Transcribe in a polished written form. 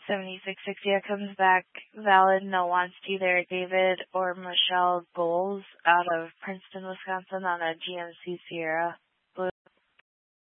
7660, it comes back valid, no wants either David or Michelle Goals out of Princeton, Wisconsin on a GMC Sierra.